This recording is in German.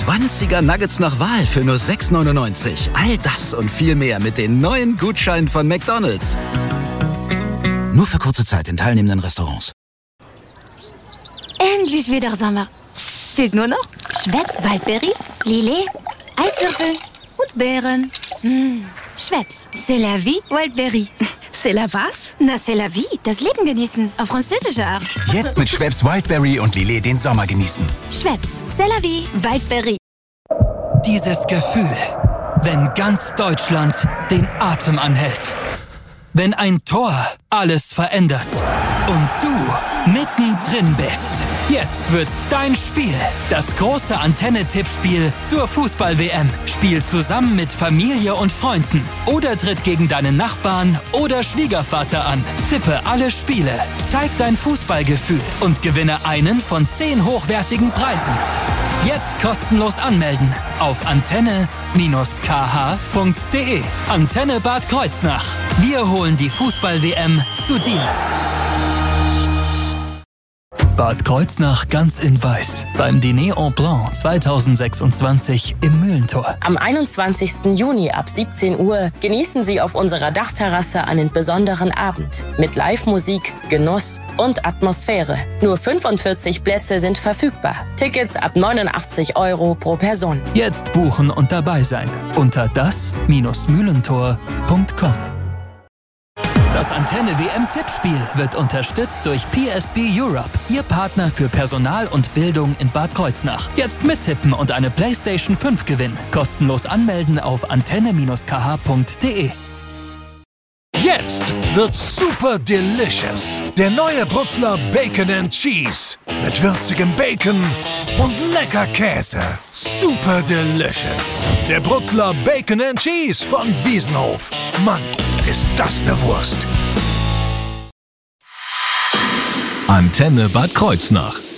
20er Nuggets nach Wahl für nur 6,99. All das und viel mehr mit den neuen Gutscheinen von McDonald's. Nur für kurze Zeit in teilnehmenden Restaurants. Endlich wieder Sommer. Fehlt nur noch Schweppes Waldbeere, Lillet, Eiswürfel und Beeren. Schweppes, c'est la vie Wildberry. C'est la was? Na, c'est la vie, das Leben genießen, auf französische Art. Jetzt mit Schweppes Wildberry und Lillet den Sommer genießen. Schweppes, c'est la vie Wildberry. Dieses Gefühl, wenn ganz Deutschland den Atem anhält. Wenn ein Tor alles verändert und du mittendrin bist. Jetzt wird's dein Spiel. Das große Antenne-Tippspiel zur Fußball-WM. Spiel zusammen mit Familie und Freunden. Oder tritt gegen deinen Nachbarn oder Schwiegervater an. Tippe alle Spiele. Zeig dein Fußballgefühl und gewinne einen von 10 hochwertigen Preisen. Jetzt kostenlos anmelden auf antenne-kh.de. Antenne Bad Kreuznach. Wir holen die Fußball-WM zu dir. Bad Kreuznach ganz in Weiß. Beim Dîner en Blanc 2026 im Mühlentor. Am 21. Juni ab 17 Uhr genießen Sie auf unserer Dachterrasse einen besonderen Abend mit Live-Musik, Genuss und Atmosphäre. Nur 45 Plätze sind verfügbar. Tickets ab 89 € pro Person. Jetzt buchen und dabei sein unter das-mühlentor.com. Das Antenne-WM-Tippspiel wird unterstützt durch PSP Europe, Ihr Partner für Personal und Bildung in Bad Kreuznach. Jetzt mittippen und eine PlayStation 5 gewinnen. Kostenlos anmelden auf antenne-kh.de. Jetzt wird's super delicious. Der neue Brutzler Bacon and Cheese. Mit würzigem Bacon und lecker Käse. Super delicious. Der Brutzler Bacon and Cheese von Wiesenhof. Mann, ist das eine Wurst. Antenne Bad Kreuznach.